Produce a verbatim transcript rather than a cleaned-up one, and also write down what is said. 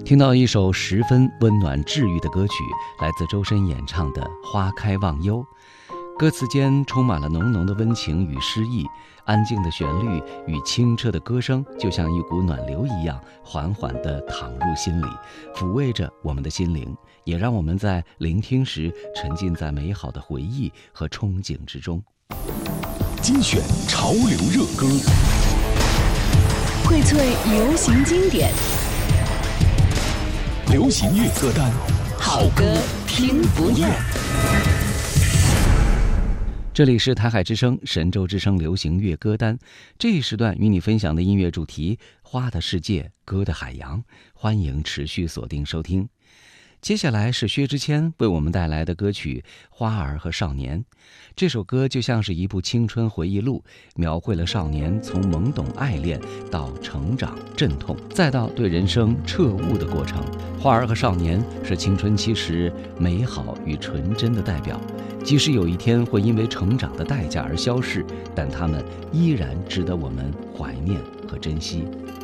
听到一首十分温暖治愈的歌曲，来自周深演唱的《花开忘忧》。歌词间充满了浓浓的温情与诗意，安静的旋律与清澈的歌声就像一股暖流一样，缓缓地淌入心里，抚慰着我们的心灵，也让我们在聆听时沉浸在美好的回忆和憧憬之中。 精选潮流热歌， 荟萃流行经典， 流行乐歌单， 好歌听不厌。 这里是台海之声神州之声流行乐歌单，这一时段与你分享的音乐主题花的世界，歌的海洋，欢迎持续锁定收听。接下来是薛之谦为我们带来的歌曲《花儿和少年》。这首歌就像是一部青春回忆录，描绘了少年从懵懂爱恋到成长阵痛，再到对人生彻悟的过程。花儿和少年是青春期时美好与纯真的代表，即使有一天会因为成长的代价而消逝，但它们依然值得我们怀念和珍惜。